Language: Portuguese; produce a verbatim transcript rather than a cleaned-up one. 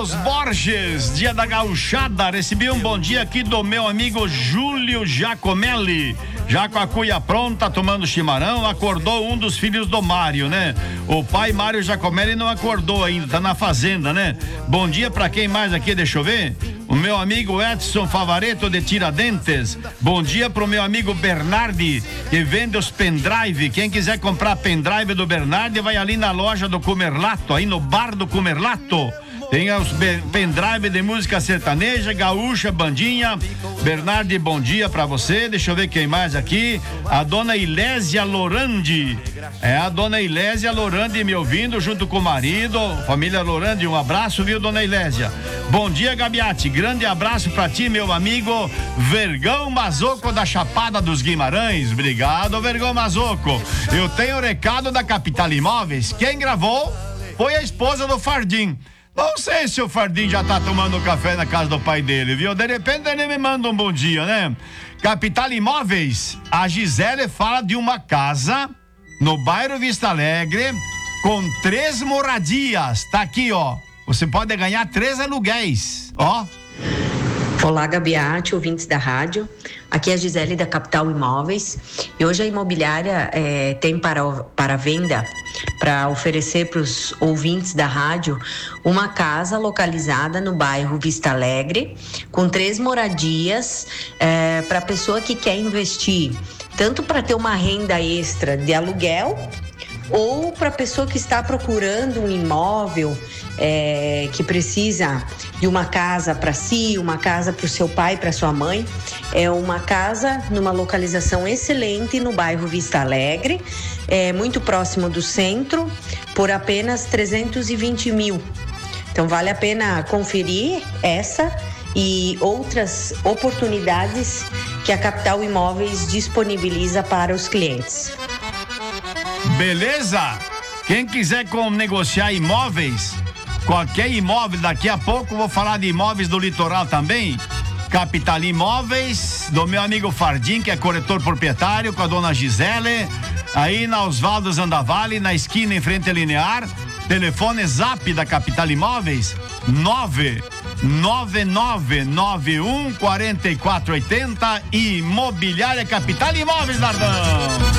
Carlos Borges, dia da gauchada. Recebi um bom dia aqui do meu amigo Júlio Giacomelli, já com a cuia pronta, tomando chimarrão. Acordou um dos filhos do Mário, né? O pai Mário Giacomelli não acordou ainda, tá na fazenda, né? Bom dia pra quem mais aqui, deixa eu ver. O meu amigo Edson Favareto de Tiradentes. Bom dia pro meu amigo Bernardi, que vende os pendrive. Quem quiser comprar pendrive do Bernardi, vai ali na loja do Comerlato, aí no bar do Comerlato. Tem os pendrive de música sertaneja, gaúcha, bandinha. Bernardi, bom dia pra você. Deixa eu ver quem mais aqui. A dona Ilésia Lorandi. É a dona Ilésia Lorandi me ouvindo junto com o marido. Família Lorandi, um abraço, viu, dona Ilésia? Bom dia, Gabiati. Grande abraço pra ti, meu amigo Vergão Mazoco da Chapada dos Guimarães. Obrigado, Vergão Mazoco. Eu tenho o recado da Capital Imóveis. Quem gravou foi a esposa do Fardim. Não sei se o Fardim já tá tomando café na casa do pai dele, viu? De repente ele me manda um bom dia, né? Capital Imóveis, a Gisele fala de uma casa no bairro Vista Alegre com três moradias. Tá aqui, ó. Você pode ganhar três aluguéis, ó. Olá, Gabiati, ouvintes da rádio. Aqui é a Gisele da Capital Imóveis e hoje a imobiliária é, tem para, para venda, para oferecer para os ouvintes da rádio, uma casa localizada no bairro Vista Alegre, com três moradias, é, para a pessoa que quer investir, tanto para ter uma renda extra de aluguel, ou para a pessoa que está procurando um imóvel, é, que precisa de uma casa para si, uma casa para o seu pai, para sua mãe. É uma casa numa localização excelente no bairro Vista Alegre, é, muito próximo do centro, por apenas trezentos e vinte mil. Então vale a pena conferir essa e outras oportunidades que a Capital Imóveis disponibiliza para os clientes. Beleza? Quem quiser com negociar imóveis, qualquer imóvel, daqui a pouco vou falar de imóveis do litoral também. Capital Imóveis, do meu amigo Fardim, que é corretor proprietário, com a dona Gisele, aí na Osvaldo Zandavalli, na esquina em frente a Linear. Telefone Zap da Capital Imóveis, nove nove nove nove um quatro quatro oito zero. Imobiliária Capital Imóveis, Nardão.